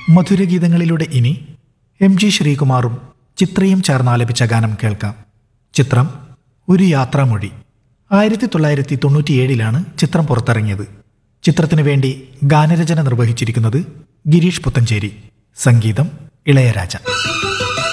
മധുരഗീതങ്ങളിലൂടെ ഇനി MG ശ്രീകുമാറും ചിത്രയും ചേർന്നാലപിച്ച ഗാനം കേൾക്കാം. ചിത്രം ഒരു യാത്രാമൊഴി. 1997 ചിത്രം പുറത്തിറങ്ങിയത്. ചിത്രത്തിനു വേണ്ടി ഗാനരചന നിർവഹിച്ചിരിക്കുന്നത് ഗിരീഷ് പുത്തഞ്ചേരി, സംഗീതം ഇളയരാജ.